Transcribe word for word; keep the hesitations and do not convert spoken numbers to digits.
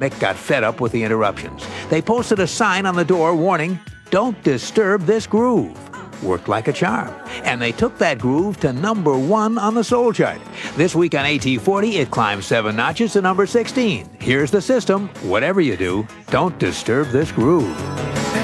Mick got fed up with the interruptions. They posted a sign on the door warning, "Don't disturb this groove." Worked like a charm. And they took that groove to number one on the soul chart. This week on A T forty, it climbed seven notches to number sixteen. Here's the system. Whatever you do, don't disturb this groove.